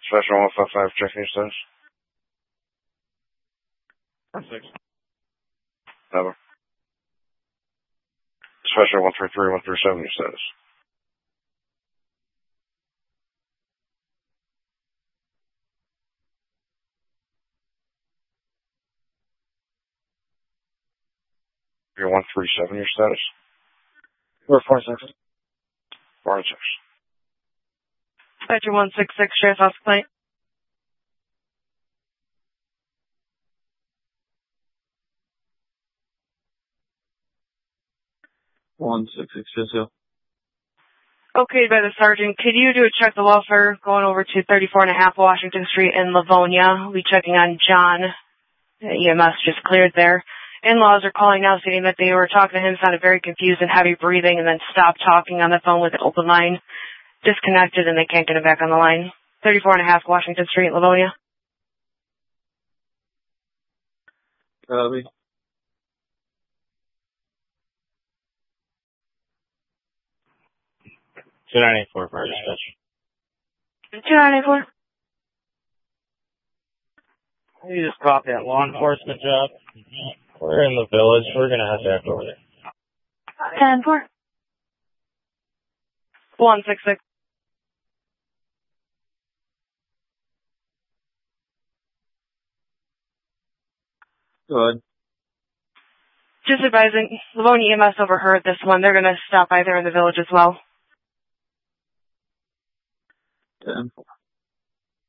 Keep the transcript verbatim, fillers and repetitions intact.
Special one five five, checking your status. Six. Never. Special one three three, one three seven, your status. You're one three seven, your status. We're four six. Four six. Dispatcher one six six, Sheriff's Office Plate. One six six, just so. Okay, by the sergeant, could you do a check the welfare going over to thirty-four and a half Washington Street in Livonia? We'll be checking on John. E M S just cleared there. In-laws are calling now saying that they were talking to him, sounded very confused and heavy breathing, and then stopped talking on the phone with an open line, disconnected, and they can't get him back on the line. thirty-four and a half Washington Street, Livonia. Copy. two nine eight four, fire dispatch. two nine eight four. You just caught that law enforcement job. We're in the village. We're going to head back over there. ten four. one six six. Go ahead. Just advising, Livonia E M S overheard this one. They're going to stop by there in the village as well. ten four.